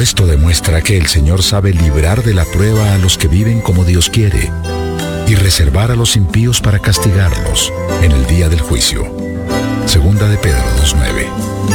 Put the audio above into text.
Esto demuestra que el Señor sabe librar de la prueba a los que viven como Dios quiere y reservar a los impíos para castigarlos en el día del juicio. Segunda de Pedro 2:9.